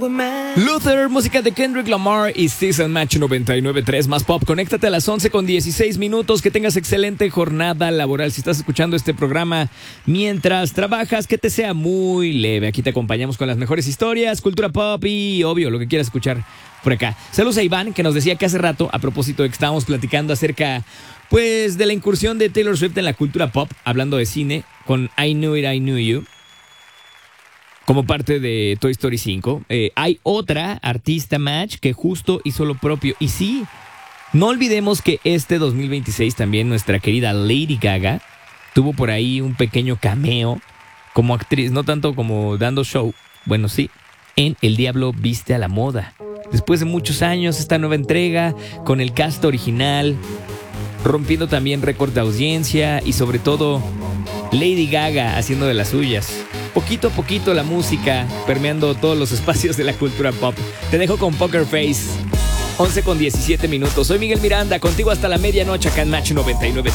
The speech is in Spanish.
Luther, música de Kendrick Lamar y Season Match 99.3 más pop. Conéctate a las 11:16. Que tengas excelente jornada laboral. Si estás escuchando este programa mientras trabajas, que te sea muy leve. Aquí te acompañamos con las mejores historias, cultura pop y, obvio, lo que quieras escuchar por acá. Saludos a Iván, que nos decía que hace rato, a propósito de que estábamos platicando acerca, pues, de la incursión de Taylor Swift en la cultura pop, hablando de cine, con I Knew It, I Knew You, como parte de Toy Story 5. Hay otra artista, Match, que justo hizo lo propio. Y sí, no olvidemos que este 2026 también nuestra querida Lady Gaga tuvo por ahí un pequeño cameo como actriz, no tanto como dando show, bueno sí, en El Diablo Viste a la Moda. Después de muchos años, esta nueva entrega con el cast original, rompiendo también récord de audiencia y sobre todo Lady Gaga haciendo de las suyas. Poquito a poquito la música permeando todos los espacios de la cultura pop. Te dejo con Poker Face. 11:17. Soy Miguel Miranda, contigo hasta la medianoche acá en Match 99.